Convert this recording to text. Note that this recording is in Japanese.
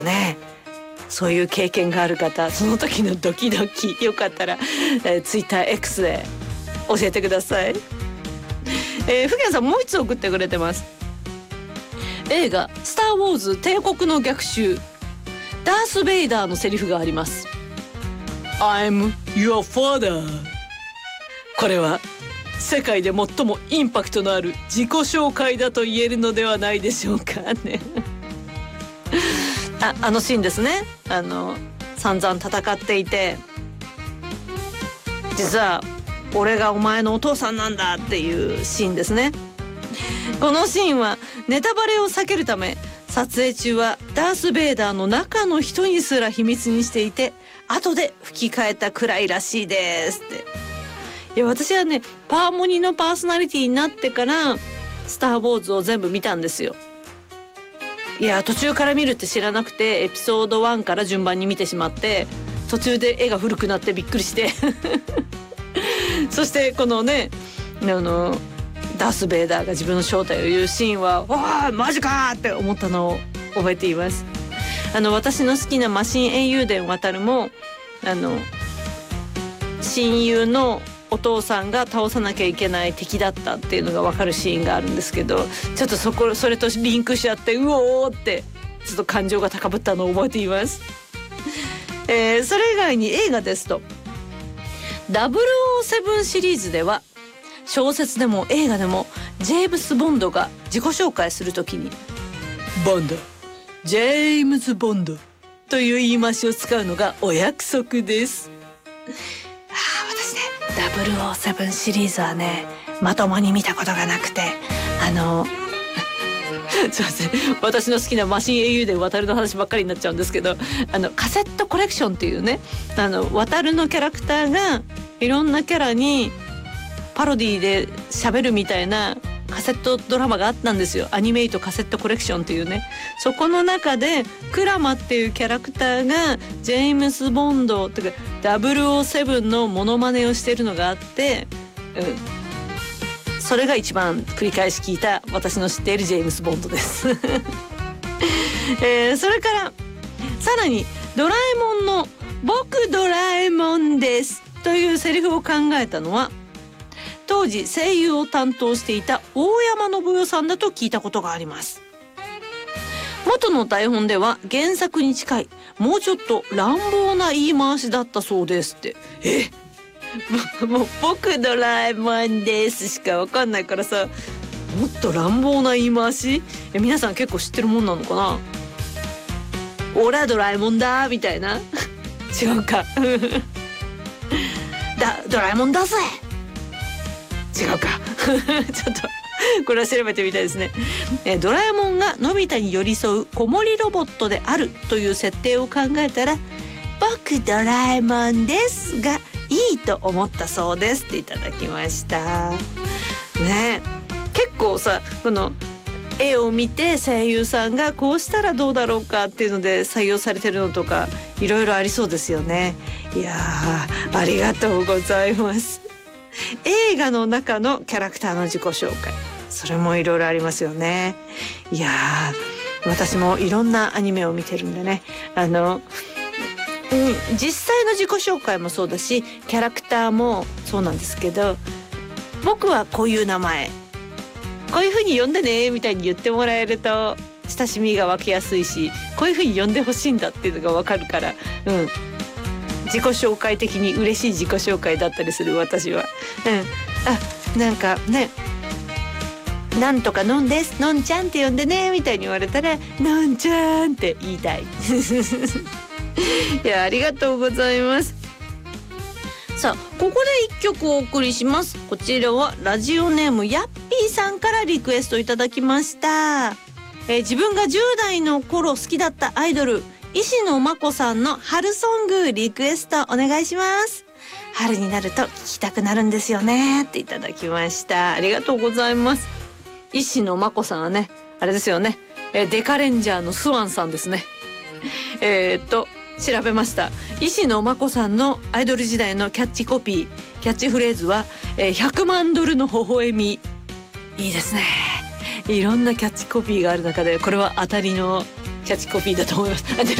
ね。そういう経験がある方、その時のドキドキよかったら、TwitterX で教えてください。ふぎゃんさんもう一つ送ってくれてます。映画スターウォーズ帝国の逆襲、ダース・ベイダーのセリフがあります。 I'm your father。 これは世界で最もインパクトのある自己紹介だと言えるのではないでしょうかね。あのシーンですね。散々戦っていて、実は俺がお前のお父さんなんだっていうシーンですね。このシーンはネタバレを避けるため、撮影中はダース・ベイダーの中の人にすら秘密にしていて、後で吹き替えたくらいらしいですって。いや、私はね、パーモニのパーソナリティになってからスター・ウォーズを全部見たんですよ。いや、途中から見るって知らなくて、エピソード1から順番に見てしまって、途中で絵が古くなってびっくりしてそしてこのね、ダース・ベイダーが自分の正体を言うシーンは、わあマジかーって思ったのを覚えています。私の好きなマシン英雄伝渡るも、親友のお父さんが倒さなきゃいけない敵だったっていうのが分かるシーンがあるんですけど、ちょっとそれとリンクしちゃって、うおーってちょっと感情が高ぶったのを覚えています。それ以外に映画ですと、007シリーズでは小説でも映画でもジェームズ・ボンドが自己紹介するときにボンド、ジェームズ・ボンドという言い回しを使うのがお約束です。私ね、007シリーズはね、まともに見たことがなくて、すいません、私の好きなマシン英雄伝渡るの話ばっかりになっちゃうんですけど、カセットコレクションっていうね、渡るのキャラクターがいろんなキャラにパロディで喋るみたいなカセットドラマがあったんですよ。アニメイトカセットコレクションっていうね。そこの中でクラマっていうキャラクターがジェームズ・ボンドとか007のモノマネをしてるのがあって、それが一番繰り返し聞いた私の知っているジェームズ・ボンドです、それからさらにドラえもんの僕ドラえもんですというセリフを考えたのは、当時声優を担当していた大山信代さんだと聞いたことがあります。元の台本では原作に近い、もうちょっと乱暴な言い回しだったそうですって。もう僕ドラえもんですしかわかんないからさ、もっと乱暴な言い回し、皆さん結構知ってるもんなのかな。俺はドラえもんだみたいな違うかドラえもんだぜ、違うかちょっとこれは調べてみたいですね。ドラえもんがのび太に寄り添う子守ロボットであるという設定を考えたら、僕ドラえもんですがいいと思ったそうですっていただきましたね。結構さ、この絵を見て声優さんがこうしたらどうだろうかっていうので採用されてるのとかいろいろありそうですよね。いやー、ありがとうございます。映画の中のキャラクターの自己紹介、それもいろいろありますよね。いやー、私もいろんなアニメを見てるんでね、実際の自己紹介もそうだし、キャラクターもそうなんですけど、僕はこういう名前、こういう風に呼んでねみたいに言ってもらえると親しみが湧きやすいし、こういう風に呼んでほしいんだっていうのがわかるから、自己紹介的に嬉しい自己紹介だったりする私は。なんかね、なんとかのんです、のんちゃんって呼んでねみたいに言われたら、のんちゃんって言いたいいや、ありがとうございます。さあ、ここで一曲お送りします。こちらはラジオネームやっぴーさんからリクエストいただきました。自分が10代の頃好きだったアイドル石野真子さんの春ソングリクエストお願いします。春になると聴きたくなるんですよねっていただきました。ありがとうございます。石野真子さんはね、あれですよね、デカレンジャーのスワンさんですね。調べました。石野真子さんのアイドル時代のキャッチコピー、キャッチフレーズは、100万ドルの微笑み。いいですね。いろんなキャッチコピーがある中で、これは当たりのキキャッチコピーだと思います。